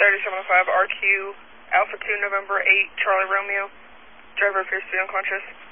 3705 RQ Alpha 2 November 8 Charlie Romeo. Driver appears to be unconscious.